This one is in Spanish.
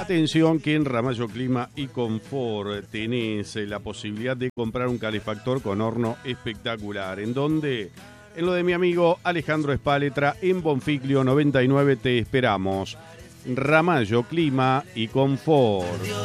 Atención que en Ramallo Clima y Confort tenés la posibilidad de comprar un calefactor con horno espectacular. ¿En dónde? En lo de mi amigo Alejandro Espáletra, en Bonfiglio 99 te esperamos. Ramallo Clima y Confort.